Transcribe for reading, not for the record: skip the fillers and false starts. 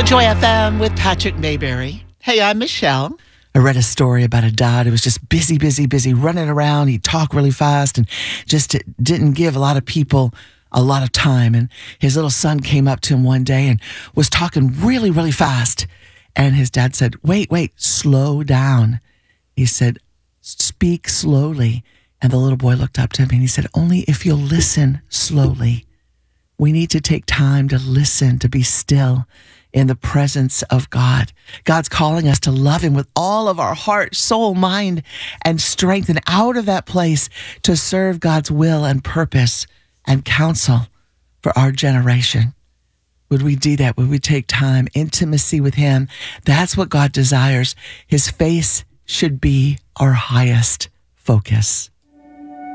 Joy FM with Patrick Mayberry. Hey, I'm Michelle. I read a story about a dad who was just busy, running around. He'd talk really fast and just didn't give a lot of people a lot of time. And his little son came up to him one day and was talking really fast. And his dad said, wait, slow down. He said, speak slowly. And the little boy looked up to him and he said, only if you'll listen slowly. We need to take time to listen, to be still in the presence of God. God's calling us to love him with all of our heart, soul, mind, and strength. And out of that place to serve God's will and purpose and counsel for our generation. Would we do that? Would we take time, intimacy with him? That's what God desires. His face should be our highest focus.